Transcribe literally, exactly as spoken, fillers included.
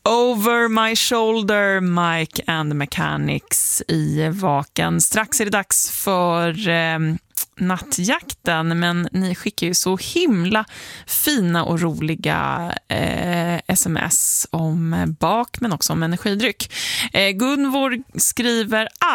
Over My Shoulder, Mike and the Mechanics i Vaken. Strax är det dags för eh, nattjakten, men ni skickar ju så himla fina och roliga eh, sms om bak men också om energidryck. Eh, Gunvor skriver